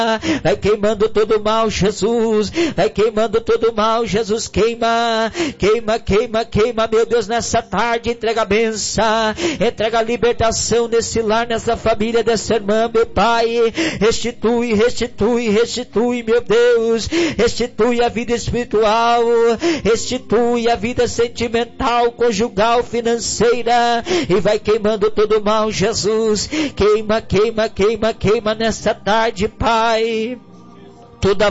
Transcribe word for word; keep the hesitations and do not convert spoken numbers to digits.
vai queimando todo mal, Jesus, vai queimando todo mal, Jesus, queima, queima, queima, queima, meu Deus, nessa tarde, entrega a bênção, entrega a libertação nesse lar, nessa família, dessa irmã, meu Pai, restitui, restitui, restitui, meu Deus, restitui a vida espiritual, restitui a vida sentimental, conjugal, financeira, e vai queimando todo mal, Jesus, queima, queima, queima, queima nessa tarde, Pai, toda